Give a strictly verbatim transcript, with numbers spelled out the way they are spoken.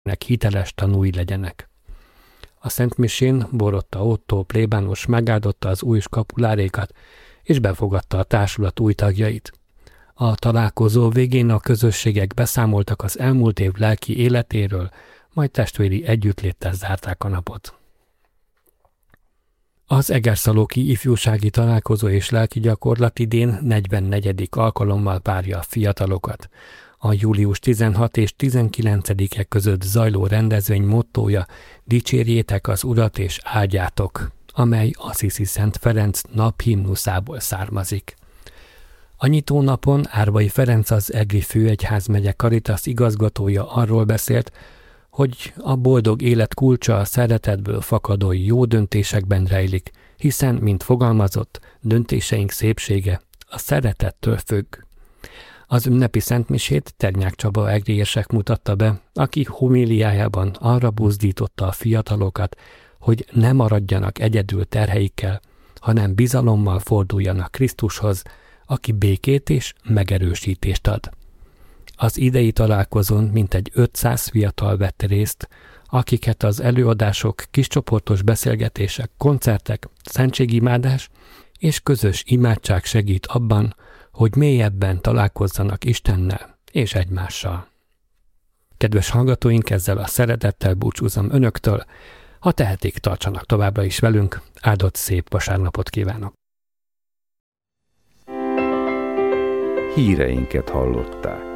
hiteles tanúi legyenek. A szentmisén Borotta Ottó plébános megáldotta az új skapulárékat, és befogadta a társulat új tagjait. A találkozó végén a közösségek beszámoltak az elmúlt év lelki életéről, majd testvéri együttléttel zárták a napot. Az egerszalóki ifjúsági találkozó és lelki gyakorlat idén negyvennegyedik alkalommal várja a fiatalokat. A július tizenhatodika és tizenkilencedike között zajló rendezvény mottója dicsérjétek az Urat és áldjátok, amely Assisi Szent Ferenc naphimnuszából származik. A nyitónapon Árvai Ferenc, az egri főegyházmegye Caritas igazgatója arról beszélt, hogy a boldog élet kulcsa a szeretetből fakadó jó döntésekben rejlik, hiszen, mint fogalmazott, döntéseink szépsége a szeretettől függ. Az ünnepi szentmisét Ternyák Csaba egriesek mutatta be, aki homíliájában arra buzdította a fiatalokat, hogy ne maradjanak egyedül terheikkel, hanem bizalommal forduljanak Krisztushoz, aki békét és megerősítést ad. Az idei találkozón mintegy ötszáz fiatal vett részt, akiket az előadások, kiscsoportos beszélgetések, koncertek, szentségimádás és közös imádság segít abban, hogy mélyebben találkozzanak Istennel és egymással. Kedves hallgatóink, ezzel a szeretettel búcsúzom önöktől, ha tehetik, tartsanak továbbra is velünk, áldott szép vasárnapot kívánok! Híreinket hallották.